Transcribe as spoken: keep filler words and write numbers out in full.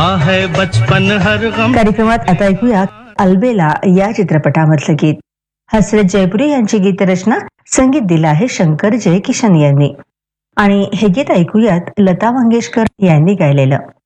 है बचपन हर गम. कार्यक्रमात आता ऐकूया अलबेला या चित्रपटामधलं गीत. हसरत जयपुरी यांची गीतरचना, संगीत दिलं आहे शंकर जयकिशन यांनी. आणि हे गीत ऐकूयात लता मंगेशकर यांनी गायलेलं.